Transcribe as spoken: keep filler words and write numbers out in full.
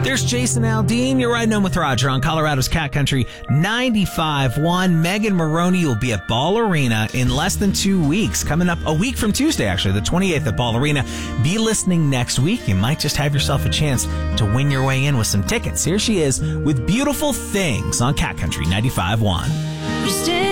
There's Jason Aldean. You're riding home with Roger on Colorado's Cat Country ninety-five point one. Megan Maroney will be at Ball Arena in less than two weeks. Coming up a week from Tuesday, actually, the twenty-eighth at Ball Arena. Be listening next week. You might just have yourself a chance to win your way in with some tickets. Here she is with Beautiful Things on Cat Country ninety-five point one.